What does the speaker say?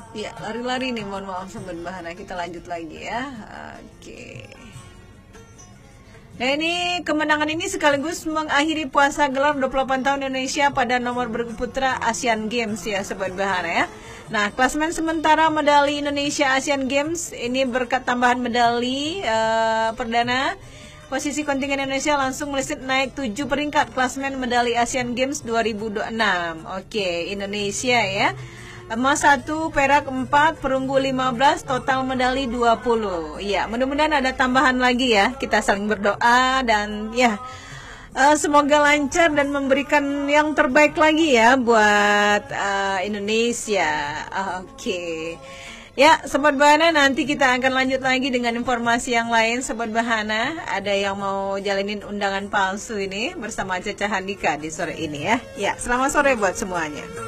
Ya, lari-lari nih, mohon maaf Sobat Bahana. Kita lanjut lagi ya. Oke. Nah, ini kemenangan ini sekaligus mengakhiri puasa gelar 28 tahun Indonesia pada nomor bergu putra Asian Games ya Sobat Bahana ya. Nah, klasemen sementara medali Indonesia Asian Games ini berkat tambahan medali perdana, posisi kontingen Indonesia langsung melesat naik 7 peringkat klasemen medali Asian Games 2026. Oke, Indonesia ya. Emas 1, perak 4, perunggu 15, total medali 20. Ya, mudah-mudahan ada tambahan lagi ya. Kita saling berdoa dan ya semoga lancar dan memberikan yang terbaik lagi ya buat Indonesia. Oke. Ya, Sobat Bahana, nanti kita akan lanjut lagi dengan informasi yang lain Sobat Bahana. Ada yang mau jalanin undangan palsu ini bersama Caca Handika di sore ini ya. Ya, selamat sore buat semuanya.